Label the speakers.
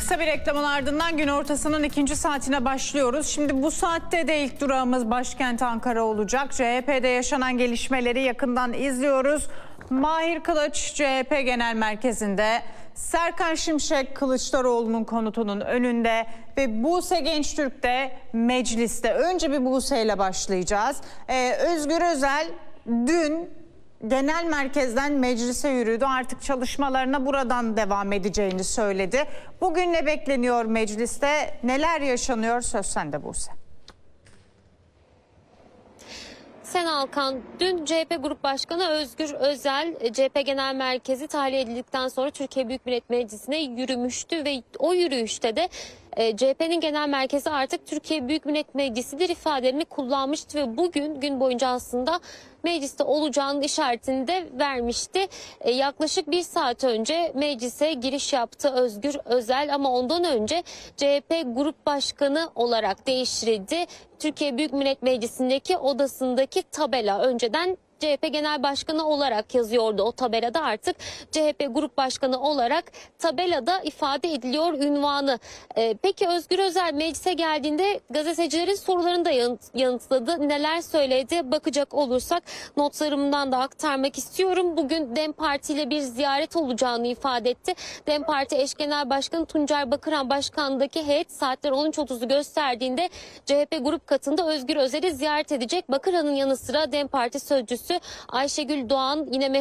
Speaker 1: Kısa bir reklamın ardından gün ortasının ikinci saatine başlıyoruz. Şimdi bu saatte de ilk durağımız başkent Ankara olacak. CHP'de yaşanan gelişmeleri yakından izliyoruz. Mahir Kılıç CHP Genel Merkezi'nde, Serkan Şimşek Kılıçdaroğlu'nun konutunun önünde ve Buse Gençtürk de mecliste. Önce bir Buse ile başlayacağız. Özgür Özel dün genel merkezden meclise yürüdü. Artık çalışmalarına buradan devam edeceğini söyledi. Bugün ne bekleniyor mecliste? Neler yaşanıyor? Söz sende Buse.
Speaker 2: Sen Alkan, dün CHP Grup Başkanı Özgür Özel CHP Genel Merkezi tahliye edildikten sonra Türkiye Büyük Millet Meclisi'ne yürümüştü ve o yürüyüşte de CHP'nin genel merkezi artık Türkiye Büyük Millet Meclisi'dir ifadelerini kullanmıştı ve bugün gün boyunca aslında mecliste olacağının işaretini de vermişti. Yaklaşık bir saat önce meclise giriş yaptı Özgür Özel ama ondan önce CHP Grup Başkanı olarak değiştirildi. Türkiye Büyük Millet Meclisi'ndeki odasındaki tabela önceden CHP Genel Başkanı olarak yazıyordu. O tabelada artık CHP Grup Başkanı olarak tabelada ifade ediliyor ünvanı. Peki Özgür Özel meclise geldiğinde gazetecilerin sorularını da yanıtladı. Neler söyledi bakacak olursak notlarımdan da aktarmak istiyorum. Bugün DEM Parti ile bir ziyaret olacağını ifade etti. DEM Parti Eş Genel Başkanı Tuncer Bakıran Başkan'daki heyet saatler 13.30'u gösterdiğinde CHP grup katında Özgür Özel'i ziyaret edecek. Bakıran'ın yanı sıra DEM Parti sözcüsü Ayşegül Doğan yine